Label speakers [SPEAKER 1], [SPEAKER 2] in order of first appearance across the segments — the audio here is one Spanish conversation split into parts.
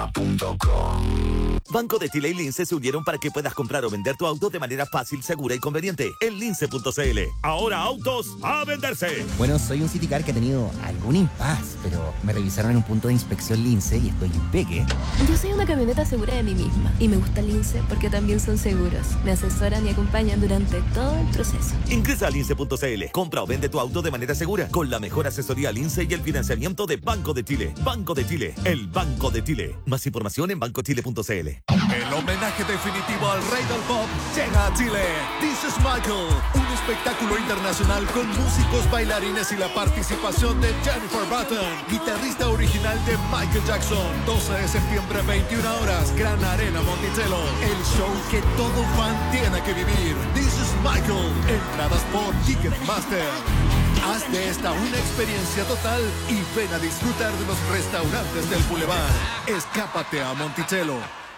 [SPEAKER 1] Banco de Chile y Lince se unieron para que puedas comprar o vender tu auto de manera fácil, segura y conveniente en lince.cl. Ahora autos a venderse.
[SPEAKER 2] Bueno, soy un Citicar que ha tenido algún impas, pero me revisaron en un punto de inspección Lince y estoy impeque.
[SPEAKER 3] Yo soy una camioneta segura de mí misma y me gusta Lince porque también son seguros. Me asesoran y acompañan durante todo el proceso.
[SPEAKER 1] Ingresa a lince.cl. Compra o vende tu auto de manera segura con la mejor asesoría Lince y el financiamiento de Banco de Chile. Banco de Chile, el Banco de Chile. Más información en bancochile.cl.
[SPEAKER 4] El homenaje definitivo al rey del pop llega a Chile. This is Michael, un espectáculo internacional con músicos, bailarines y la participación de Jennifer Button, guitarrista original de Michael Jackson. 12 de septiembre, 21 horas, Gran Arena Monticello. El show que todo fan tiene que vivir. This is Michael. Entradas por Ticketmaster. Haz de esta una experiencia total y ven a disfrutar de los restaurantes del Boulevard. Escápate a Monticello.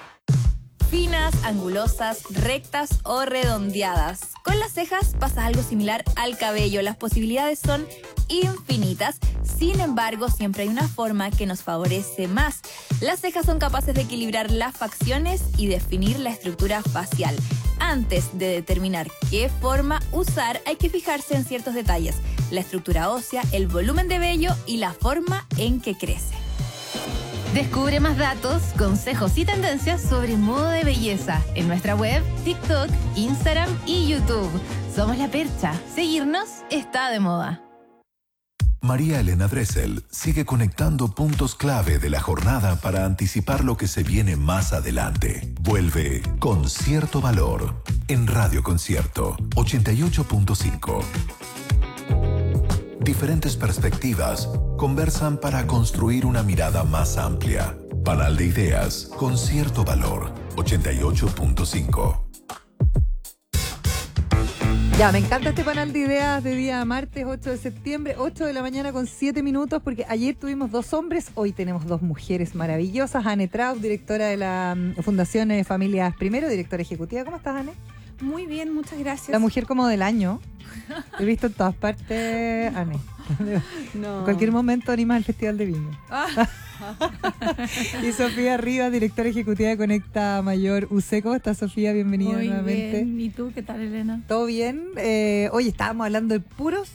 [SPEAKER 5] Finas, angulosas, rectas o redondeadas. Con las cejas pasa algo similar al cabello. Las posibilidades son infinitas. Sin embargo, siempre hay una forma que nos favorece más. Las cejas son capaces de equilibrar las facciones y definir la estructura facial. Antes de determinar qué forma usar, hay que fijarse en ciertos detalles: la estructura ósea, el volumen de vello y la forma en que crece.
[SPEAKER 6] Descubre más datos, consejos y tendencias sobre modo de belleza en nuestra web, TikTok, Instagram y YouTube. Somos La Percha. Seguirnos está de moda.
[SPEAKER 7] María Elena Dressel sigue conectando puntos clave de la jornada para anticipar lo que se viene más adelante. Vuelve Concierto Valor en Radio Concierto 88.5. Diferentes perspectivas conversan para construir una mirada más amplia. Panal de Ideas, Concierto Valor 88.5.
[SPEAKER 8] Ya, me encanta este panel de ideas de día martes 8 de septiembre, 8 de la mañana con 7 minutos, porque ayer tuvimos 2 hombres, hoy tenemos 2 mujeres maravillosas. Anne Traub, directora de la Fundación Familias Primero, directora ejecutiva. ¿Cómo estás, Anne?
[SPEAKER 9] Muy bien, muchas gracias.
[SPEAKER 8] La mujer como del año. He visto en todas partes, Anne.
[SPEAKER 9] No.
[SPEAKER 8] En cualquier momento animas el Festival de Viña. Y Sofía Rivas, directora ejecutiva de Conecta Mayor UC. ¿Cómo estás, Sofía? Bienvenida
[SPEAKER 9] muy
[SPEAKER 8] nuevamente.
[SPEAKER 9] Bien. ¿Y tú qué tal, Elena?
[SPEAKER 8] ¿Todo bien? Hoy estábamos hablando de puros,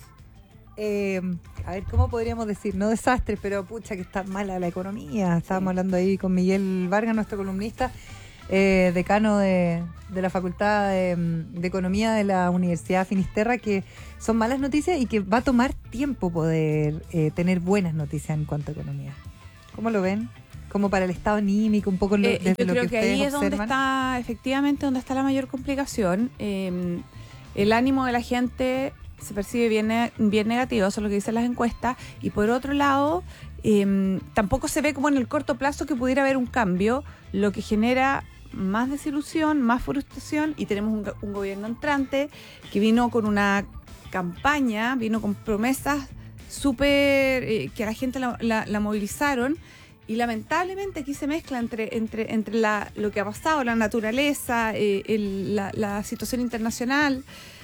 [SPEAKER 8] a ver, ¿cómo podríamos decir? No desastres, pero pucha que está mala la economía. Estábamos hablando ahí con Miguel Vargas, nuestro columnista, decano de la Facultad de Economía de la Universidad Finisterra, que son malas noticias y que va a tomar tiempo poder tener buenas noticias en cuanto a economía. ¿Cómo lo ven? Como para el estado anímico, un poco desde
[SPEAKER 9] yo
[SPEAKER 8] lo
[SPEAKER 9] creo que ahí es
[SPEAKER 8] observan.
[SPEAKER 9] donde está, efectivamente, donde está la mayor complicación. El ánimo de la gente se percibe bien negativo, eso es lo que dicen las encuestas, y por otro lado, tampoco se ve como en el corto plazo que pudiera haber un cambio, lo que genera más desilusión, más frustración, y tenemos un gobierno entrante que vino con una campaña, vino con promesas súper que a la gente la movilizaron, y lamentablemente aquí se mezcla entre lo que ha pasado, la naturaleza, la situación internacional.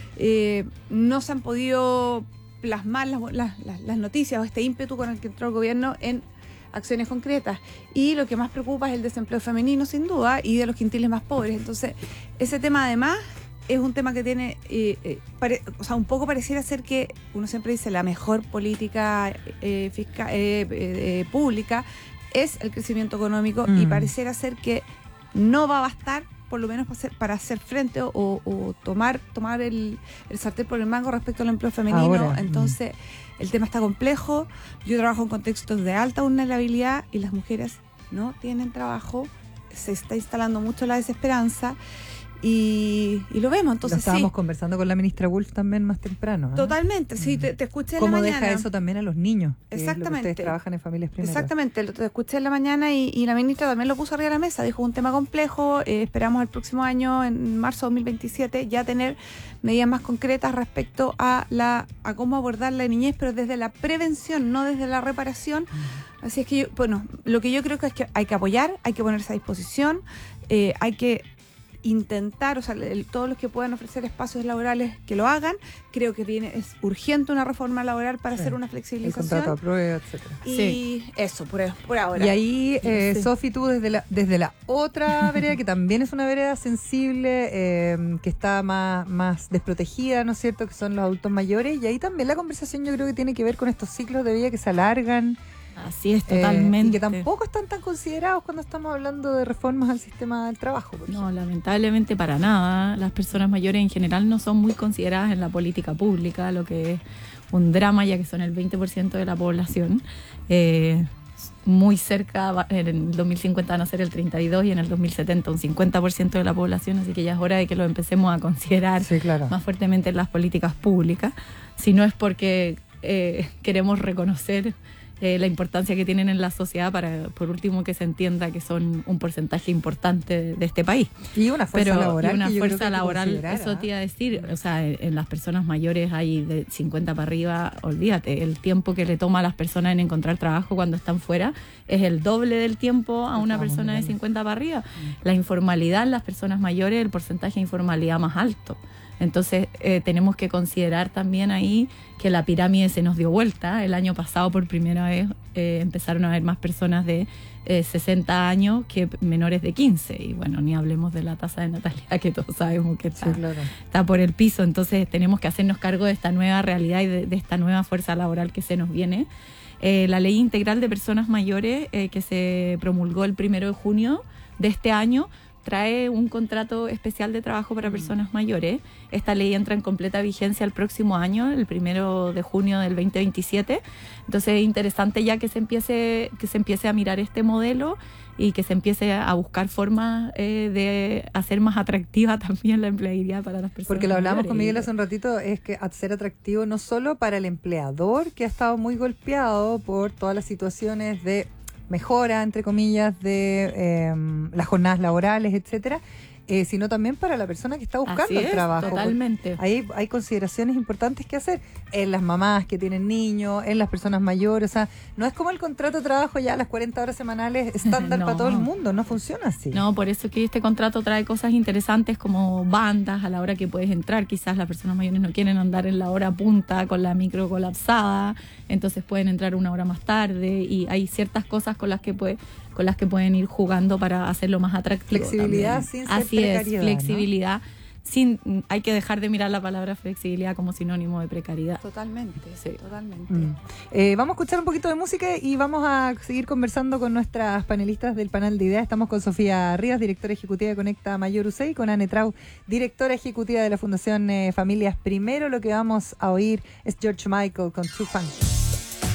[SPEAKER 9] No se han podido plasmar las noticias o este ímpetu con el que entró el gobierno en acciones concretas, y lo que más preocupa es el desempleo femenino, sin duda, y de los quintiles más pobres. Entonces, ese tema además es un tema que tiene, un poco pareciera ser que uno siempre dice la mejor política fiscal, pública es el crecimiento económico, y pareciera ser que no va a bastar, por lo menos para hacer frente o tomar el sartén por el mango respecto al empleo femenino. Ahora, entonces, el tema está complejo. Yo trabajo en contextos de alta vulnerabilidad y las mujeres no tienen trabajo. Se está instalando mucho la desesperanza. Y lo vemos, entonces
[SPEAKER 8] lo estábamos conversando con la ministra Wolf también más temprano.
[SPEAKER 9] Totalmente, sí, te escuché en la mañana.
[SPEAKER 8] ¿Cómo deja eso también a los niños?
[SPEAKER 9] Exactamente.
[SPEAKER 8] Ustedes trabajan en familias primeras.
[SPEAKER 9] Exactamente, te escuché en la mañana y la ministra también lo puso arriba de la mesa. Dijo un tema complejo, esperamos el próximo año, en marzo de 2027, ya tener medidas más concretas respecto a cómo abordar la niñez, pero desde la prevención, no desde la reparación. Así es que lo que yo creo que es que hay que apoyar, hay que ponerse a disposición, hay que intentar, o sea, todos los que puedan ofrecer espacios laborales que lo hagan. Creo que es urgente una reforma laboral para hacer una flexibilización.
[SPEAKER 8] El contrato a prueba, etcétera.
[SPEAKER 9] Y eso, por ahora.
[SPEAKER 8] Y ahí, Sofi, tú desde la otra vereda, que también es una vereda sensible, que está más desprotegida, ¿no es cierto?, que son los adultos mayores, y ahí también la conversación yo creo que tiene que ver con estos ciclos de vida que se alargan.
[SPEAKER 10] Así es, totalmente.
[SPEAKER 8] Y que tampoco están tan considerados cuando estamos hablando de reformas al sistema del trabajo.
[SPEAKER 10] No, lamentablemente para nada. Las personas mayores en general no son muy consideradas en la política pública, lo que es un drama, ya que son el 20% de la población. Muy cerca, en el 2050 van a ser el 32% y en el 2070 un 50% de la población, así que ya es hora de que lo empecemos a considerar más fuertemente en las políticas públicas. Si no es porque queremos reconocer la importancia que tienen en la sociedad para, por último, que se entienda que son un porcentaje importante de este país.
[SPEAKER 8] Y una fuerza laboral.
[SPEAKER 10] Y una fuerza laboral, eso te iba a decir, o sea, en las personas mayores hay de 50 para arriba, olvídate, el tiempo que le toma a las personas en encontrar trabajo cuando están fuera es el doble del tiempo a una persona de 50 para arriba. La informalidad en las personas mayores, el porcentaje de informalidad más alto. Entonces tenemos que considerar también ahí que la pirámide se nos dio vuelta. El año pasado por primera vez empezaron a haber más personas de 60 años que menores de 15. Y bueno, ni hablemos de la tasa de natalidad, que todos sabemos que está por el piso. Entonces tenemos que hacernos cargo de esta nueva realidad y de esta nueva fuerza laboral que se nos viene. La Ley Integral de Personas Mayores, que se promulgó el 1 de junio de este año, trae un contrato especial de trabajo para personas mayores. Esta ley entra en completa vigencia el próximo año, el 1 de junio del 2027. Entonces es interesante ya que se empiece a mirar este modelo y que se empiece a buscar formas de hacer más atractiva también la empleabilidad para las personas.
[SPEAKER 8] Porque lo hablamos
[SPEAKER 10] mayores.
[SPEAKER 8] con Miguel hace un ratito, es que ser atractivo no solo para el empleador, que ha estado muy golpeado por todas las situaciones de mejora, entre comillas, de las jornadas laborales, etcétera, sino también para la persona que está buscando el trabajo.
[SPEAKER 10] Totalmente.
[SPEAKER 8] Ahí hay consideraciones importantes que hacer en las mamás que tienen niños, en las personas mayores. O sea, no es como el contrato de trabajo ya a las 40 horas semanales estándar para todo el mundo, no funciona así.
[SPEAKER 10] No, por eso que este contrato trae cosas interesantes como bandas a la hora que puedes entrar. Quizás las personas mayores no quieren andar en la hora punta con la micro colapsada, entonces pueden entrar una hora más tarde y hay ciertas cosas con las que pueden ir jugando para hacerlo más atractivo.
[SPEAKER 8] Flexibilidad
[SPEAKER 10] también.
[SPEAKER 8] sin ser precariedad,
[SPEAKER 10] flexibilidad. ¿No? Hay que dejar de mirar la palabra flexibilidad como sinónimo de precariedad.
[SPEAKER 9] Totalmente, totalmente.
[SPEAKER 8] Vamos a escuchar un poquito de música y vamos a seguir conversando con nuestras panelistas del panel de ideas. Estamos con Sofía Rivas, directora ejecutiva de Conecta Mayor UC, y con Anne Trau, directora ejecutiva de la Fundación Familias Primero. Lo que vamos a oír es George Michael con True Funk.